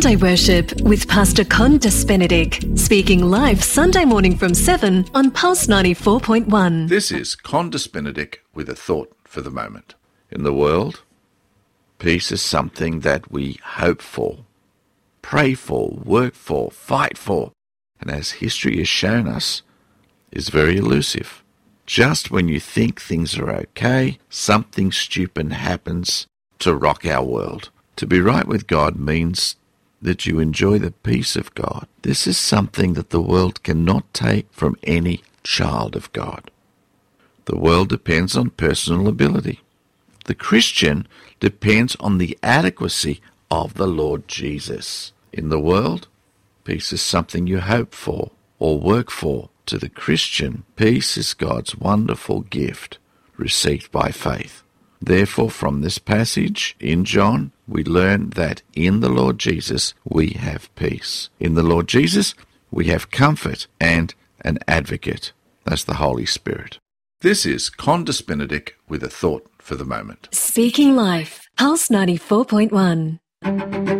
Sunday Worship with Pastor Condis Benedict, speaking live Sunday morning from 7 on Pulse 94.1. This is Condis Benedict with a thought for the moment. In the world, peace is something that we hope for, pray for, work for, fight for, and as history has shown us, is very elusive. Just when you think things are okay, something stupid happens to rock our world. To be right with God means that you enjoy the peace of God. This is something that the world cannot take from any child of God. The world depends on personal ability. The Christian depends on the adequacy of the Lord Jesus. In the world, peace is something you hope for or work for. To the Christian, peace is God's wonderful gift received by faith. Therefore, from this passage in John, we learn that in the Lord Jesus we have peace. In the Lord Jesus we have comfort and an advocate. That's the Holy Spirit. This is Condis Benedict with a thought for the moment. Speaking Life, Pulse 94.1.